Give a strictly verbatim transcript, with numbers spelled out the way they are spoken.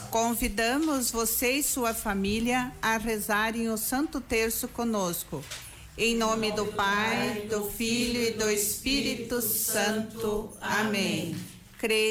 Convidamos você e sua família a rezarem o Santo Terço conosco. Em nome do Pai, do Filho e do Espírito Santo. Amém. Creio